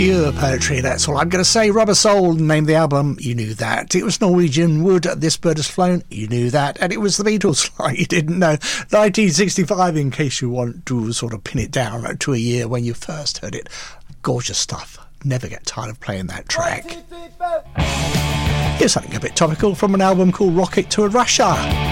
Pure poetry, that's all I'm going to say. Rubber Soul named the album, you knew that. It was Norwegian Wood, This Bird Has Flown, you knew that. And it was the Beatles, like you didn't know. 1965, in case you want to sort of pin it down to a year when you first heard it. Gorgeous stuff. Never get tired of playing that track. Here's something a bit topical from an album called Rocket to Russia.